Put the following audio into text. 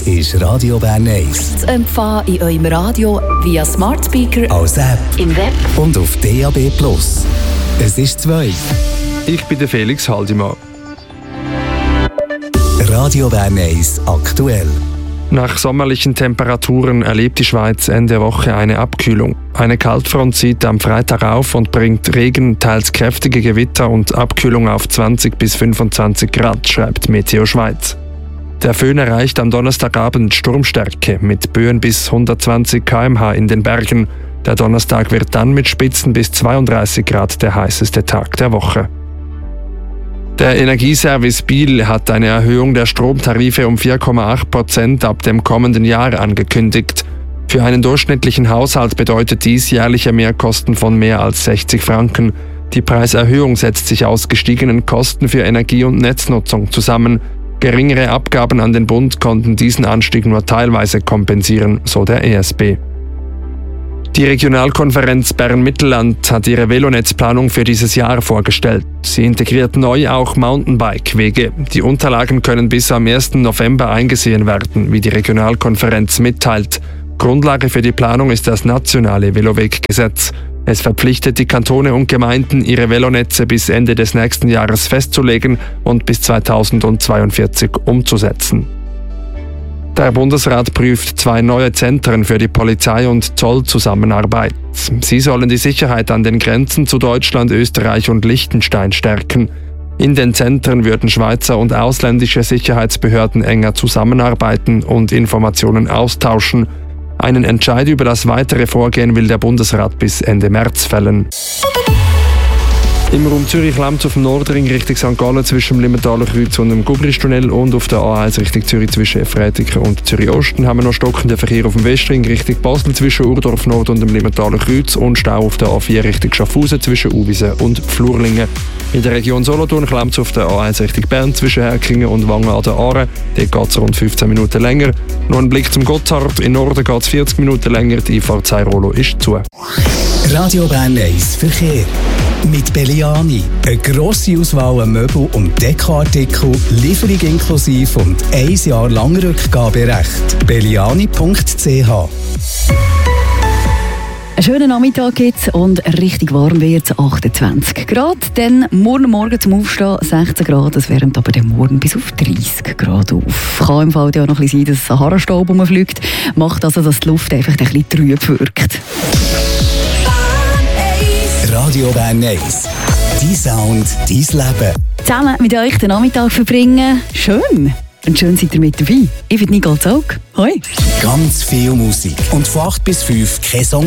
ist Radio Bern 1. Zu empfangen in eurem Radio via Smart Speaker, als App im Web und auf DAB+. Es ist 2. Ich bin der Felix Haldimann. Radio Bern 1 aktuell. Nach sommerlichen Temperaturen erlebt die Schweiz Ende Woche eine Abkühlung. Eine Kaltfront zieht am Freitag auf und bringt Regen, teils kräftige Gewitter und Abkühlung auf 20 bis 25 Grad, schreibt Meteo Schweiz. Der Föhn erreicht am Donnerstagabend Sturmstärke mit Böen bis 120 km/h in den Bergen. Der Donnerstag wird dann mit Spitzen bis 32 Grad der heißeste Tag der Woche. Der Energieservice Biel hat eine Erhöhung der Stromtarife um 4,8% ab dem kommenden Jahr angekündigt. Für einen durchschnittlichen Haushalt bedeutet dies jährliche Mehrkosten von mehr als 60 Franken. Die Preiserhöhung setzt sich aus gestiegenen Kosten für Energie- und Netznutzung zusammen. Geringere Abgaben an den Bund konnten diesen Anstieg nur teilweise kompensieren, so der ESB. Die Regionalkonferenz Bern-Mittelland hat ihre Velonetzplanung für dieses Jahr vorgestellt. Sie integriert neu auch Mountainbike-Wege. Die Unterlagen können bis am 1. November eingesehen werden, wie die Regionalkonferenz mitteilt. Grundlage für die Planung ist das nationale Veloweggesetz. Es verpflichtet die Kantone und Gemeinden, ihre Velonetze bis Ende des nächsten Jahres festzulegen und bis 2042 umzusetzen. Der Bundesrat prüft 2 neue Zentren für die Polizei- und Zollzusammenarbeit. Sie sollen die Sicherheit an den Grenzen zu Deutschland, Österreich und Liechtenstein stärken. In den Zentren würden Schweizer und ausländische Sicherheitsbehörden enger zusammenarbeiten und Informationen austauschen. Einen Entscheid über das weitere Vorgehen will der Bundesrat bis Ende März fällen. Im Raum Zürich klemmt auf dem Nordring Richtung St. Gallen zwischen dem Limmertaler Kreuz und dem Gubristunnel und auf der A1 Richtung Zürich zwischen Efretiken und Zürich-Osten haben wir noch stockenden Verkehr auf dem Westring Richtung Basel zwischen Urdorf Nord und dem Limmertaler Kreuz und Stau auf der A4 Richtung Schaffhausen zwischen Uwiesen und Flurlingen. In der Region Solothurn klemmt es auf der A1 Richtung Bern zwischen Herkingen und Wangen an der Aare. Dort geht es rund 15 Minuten länger. Noch ein Blick zum Gotthard. In Norden geht es 40 Minuten länger. Die Einfahrt Seirolo ist zu. Radio Bern 1 Verkehr. Mit Belliani. Eine grosse Auswahl an Möbel- und Dekoartikel, Lieferung inklusive und 1 Jahr lang Rückgaberecht. Belliani.ch. Einen schönen Nachmittag gibt's und richtig warm wird es, 28 Grad. Dann morgen zum Aufstehen 16 Grad, es wärmt aber dann morgen bis auf 30 Grad auf. Kann im Fall ja noch ein bisschen sein, dass Sahara-Staub rumfliegt, macht also, dass die Luft einfach ein bisschen trüb wirkt. Radio Bern 1. Dein Sound, dein Leben. Zusammen mit euch den Nachmittag verbringen, schön. Und schön seid ihr mit dabei. Ich bin Nicole Zaug. Hoi. Ganz viel Musik. Und von 8 bis 5 kein Song